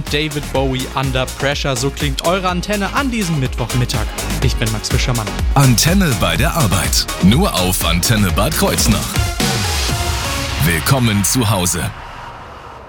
und David Bowie Under Pressure. So klingt eure Antenne an diesem Mittwochmittag. Ich bin Max Fischermann. Antenne bei der Arbeit. Nur auf Antenne Bad Kreuznach. Willkommen zu Hause.